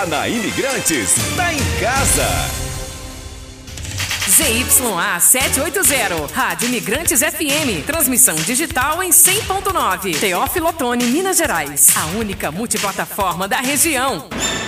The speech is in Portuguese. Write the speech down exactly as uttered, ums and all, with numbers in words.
Tá na Imigrantes, tá em casa. Z Y A setecentos e oitenta, Rádio Imigrantes F M, transmissão digital em cem ponto nove, Teófilo Otoni, Minas Gerais, a única multiplataforma da região.